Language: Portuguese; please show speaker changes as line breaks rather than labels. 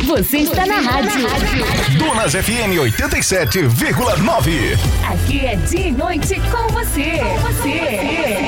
Você está na rádio.
Donas FM 87,9.
Aqui é dia e noite com você. Com você.